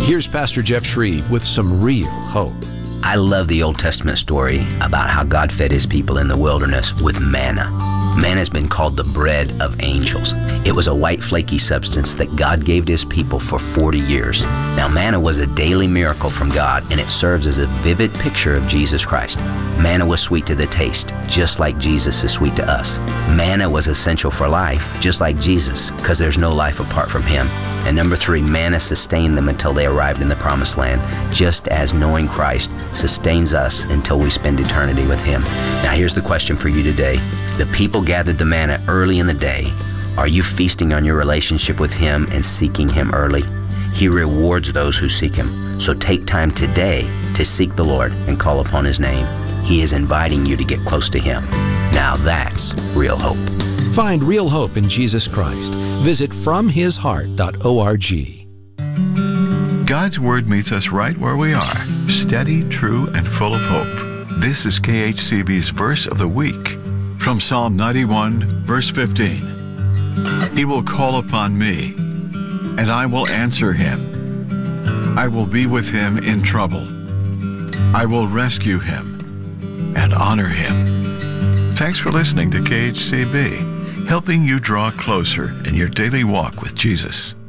Here's Pastor Jeff Shreve with some real hope. I love the Old Testament story about how God fed his people in the wilderness with manna. Manna has been called the bread of angels. It was a white flaky substance that God gave to his people for 40 years. Now manna was a daily miracle from God, and it serves as a vivid picture of Jesus Christ. Manna was sweet to the taste, just like Jesus is sweet to us. Manna was essential for life, just like Jesus, because there's no life apart from him. And number 3, manna sustained them until they arrived in the promised land, just as knowing Christ sustains us until we spend eternity with him. Now here's the question for you today. The people gathered the manna early in the day. Are you feasting on your relationship with him and seeking him early? He rewards those who seek him. So take time today to seek the Lord and call upon his name. He is inviting you to get close to him. Now that's real hope. Find real hope in Jesus Christ. Visit FromHisHeart.org. God's Word meets us right where we are, steady, true, and full of hope. This is KHCB's Verse of the Week from Psalm 91, verse 15. He will call upon me, and I will answer him. I will be with him in trouble. I will rescue him and honor him. Thanks for listening to KHCB, helping you draw closer in your daily walk with Jesus.